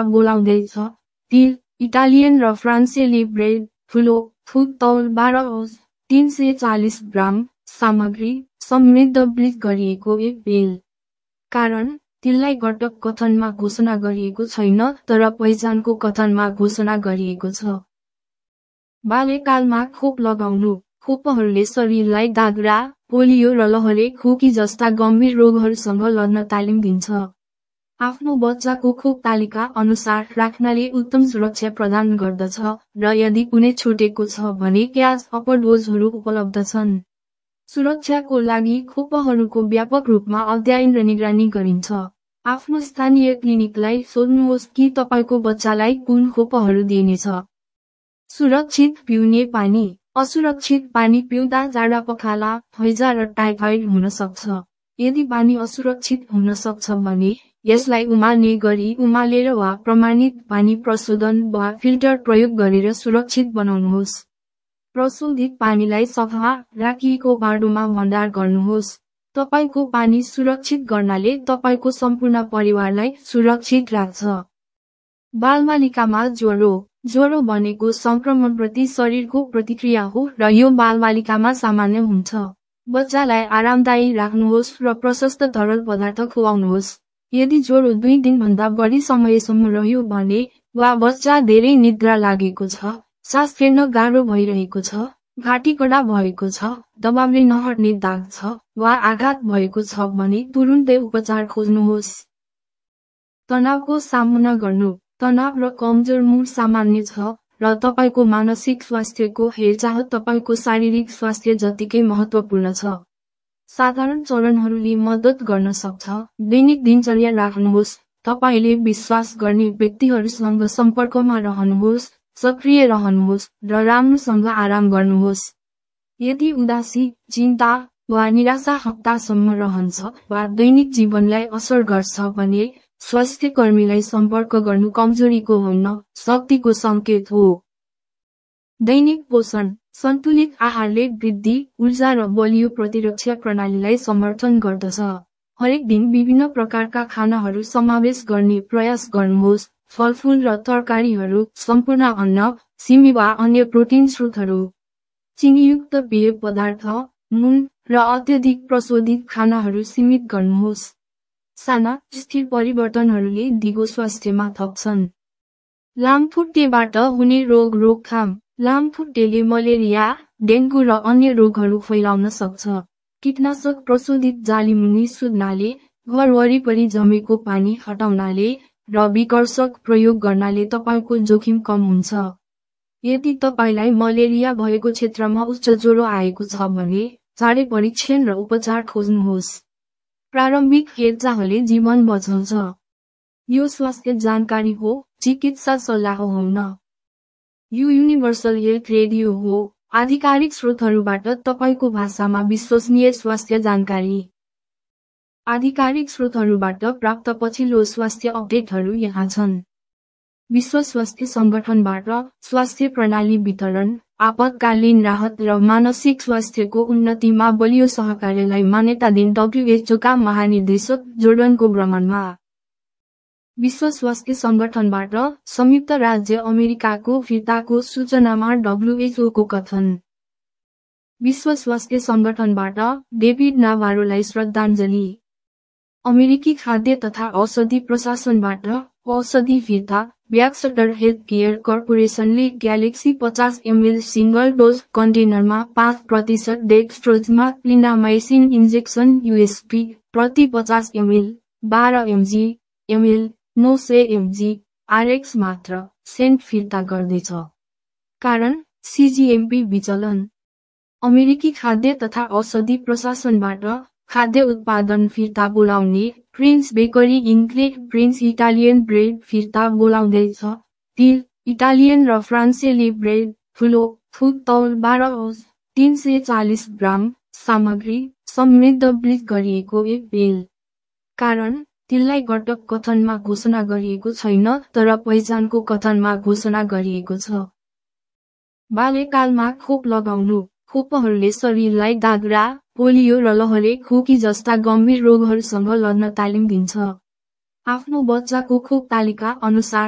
फिर्ता बोलाउँदैछ। तिल, इटालियन र फ्रान्सेली ब्रेड, ठुलो, फुड तौल 12 औंस, 340 ग्राम, सामग्री, समृद्ध ब्लिच गरिएको एक बेल। कारण, तिललाई घटक कथनमा घोषणा गरिएको छैन तर पहिचानको कथनमा घोषणा गरिएको छ। बाल्यकालमा खोप लगाउनु। खोपहरूले शरीरलाई दादरा, पोलियो र लहरे खोकी जस्ता गम्भीर रोगहरूसँग लड्न तालिम दिन्छ। आफ्नो बच्चाको खोप तालिका अनुसार राख्नाले उत्तम सुरक्षा प्रदान गर्दछ र यदि कुनै छुटेको छ भने क्याच अप डोजहरू उपलब्ध छन्। सुरक्षाको लागि खोपहरूको व्यापक रूपमा अध्ययन र निगरानी गरिन्छ। आफ्नो स्थानीय क्लिनिकलाई सोध्नुहोस् कि तपाईको बच्चालाई कुन खोपहरू दिइनेछ। सुरक्षित पिउने पानी। असुरक्षित पानी पिउँदा जाडा पखाला, हैजा र टाइफाइड हुन सक्छ। यदि पानी असुरक्षित हुन सक्छ भने यसलाई उमाल्ने गरी उमालेर वा प्रमाणित पानी प्रशोधन वा फिल्टर प्रयोग गरेर सुरक्षित बनाउनुहोस्। प्रशोधित पानीलाई सफा राखिएको बाटोमा भण्डार गर्नुहोस्। तपाईको पानी सुरक्षित गर्नाले तपाईको सम्पूर्ण परिवारलाई सुरक्षित राख्छ। बालबालिकामा ज्वरो। ज्वरो भनेको संक्रमणप्रति शरीरको प्रतिक्रिया हो र यो बालबालिकामा सामान्य हुन्छ। बच्चालाई आरामदायी राख्नुहोस् र प्रशस्त तरल पदार्थ खुवाउनुहोस्। यदि ज्वरो 2 दिनभन्दा बढी समयसम्म रह्यो भने वा बच्चा धेरै निद्रा लागेको छ, सास फेर्न गाह्रो भइरहेको छ, घाँटी कडा भएको छ, दबावले नहट्ने दाग छ वा आघात भएको छ भने तुरुन्तै उपचार खोज्नुहोस्। तनावको सामना गर्नु। तनाव र कमजोर मुड सामान्य छ र तपाईको मानसिक स्वास्थ्यको हेरचाह तपाईको शारीरिक स्वास्थ्य जतिकै महत्त्वपूर्ण छ। साधारण चरणहरूले मद्दत गर्न सक्छ। दैनिक दिनचर्या राख्नुहोस्। तपाईले विश्वास गर्ने व्यक्तिहरूसँग सम्पर्कमा रहनुहोस्, सक्रिय रहनुहोस् र राम्रोसँग आराम गर्नुहोस्। यदि उदासी, चिन्ता वा निराशा हप्तासम्म रहन्छ वा दैनिक जीवनलाई असर गर्छ भने स्वास्थ्य कर्मीलाई सम्पर्क गर्नु कमजोरीको होइन, शक्तिको संकेत हो। दैनिक पोषण। सन्तुलित आहारले वृद्धि, ऊर्जा र बलियो प्रतिरक्षा प्रणालीलाई समर्थन गर्दछ। हरेक दिन विभिन्न प्रकारका खानाहरू समावेश गर्ने प्रयास गर्नुहोस्। फलफुल र तरकारीहरू, सम्पूर्ण अन्न, सिमी वा अन्य प्रोटिन स्रोतहरू। चिनीयुक्त पेय पदार्थ, नुन र अत्यधिक प्रशोधित खानाहरू सीमित गर्नुहोस्। साना, स्थिर परिवर्तनहरूले दिगो स्वास्थ्यमा थप्छन्। लामखुट्टेबाट हुने रोग रोकथाम। लामखुट्टेले मलेरिया, डेङ्गु र अन्य रोगहरू फैलाउन सक्छ। कीटनाशक प्रशोधित जालीमुनि सुत्नाले, घर वरिपरि जमेको पानी हटाउनाले र विकर्षक प्रयोग गर्नाले तपाईको जोखिम कम हुन्छ। यदि तपाईलाई मलेरिया भएको क्षेत्रमा उच्च ज्वरो आएको छ भने चाँडै परीक्षण र उपचार खोज्नुहोस्। प्रारम्भिक हेरचाहले जीवन बचाउँछ। यो स्वास्थ्य जानकारी हो, चिकित्सा सल्लाह होइन। यो युनिभर्सल हेल्थ रेडियो हो, आधिकारिक स्रोतहरूबाट तपाईको भाषामा विश्वसनीय स्वास्थ्य जानकारी। आधिकारिक स्रोतहरूबाट प्राप्त पछिल्लो स्वास्थ्य अपडेटहरू यहाँ छन्। विश्व स्वास्थ्य संगठनबाट स्वास्थ्य प्रणाली वितरण, आपतकालीन राहत र मानसिक स्वास्थ्यको उन्नतिमा बलियो सहकार्यलाई मान्यता दिन WHO का महानिर्देशक जोर्डनको भ्रमणमा। विश्व स्वास्थ्य संगठनबाट संयुक्त राज्य अमेरिकाको फिर्ताको सूचनामा WHO को कथन। विश्व स्वास्थ्य संगठनबाट डेभिड नाभारोलाई श्रद्धाञ्जली। अमेरिकी खाद्य तथा औषधि प्रशासनबाट औषधि फिर्ता। ब्याक्सटर health care कर्पोरेसनले galaxy 50 ml single dose कन्टेनरमा 5% डेक्स्ट्रोजमा क्लिन्डामाइसिन injection USP प्रति 50 ml, 12 mg/ml, 900 mg, RX मात्र सेन्ट फिर्ता गर्दैछ। कारण CGMP विचलन। अमेरिकी खाद्य तथा औषधि प्रशासनबाट खाद्य उत्पादन फिर्ता बोलाउने prince bakery इन्कले prince Italian bread फिर्ता बोलाउँदैछ। तिल, इटालियन र फ्रान्सेली ब्रेड, ठुलो, फुड तौल 12 औंस, 340 ग्राम, सामग्री, समृद्ध ब्लिच गरिएको एक बेल। कारण, तिललाई घटक कथनमा घोषणा गरिएको छैन तर पहिचानको कथनमा घोषणा गरिएको छ। बाल्यकालमा खोप लगाउनु। खोपहरूले शरीरलाई दादरा, पोलियो र लहरे खोकी जस्ता गम्भीर रोगहरूसँग लड्न तालिम दिन्छ। आफ्नो बच्चाको खोप तालिका अनुसार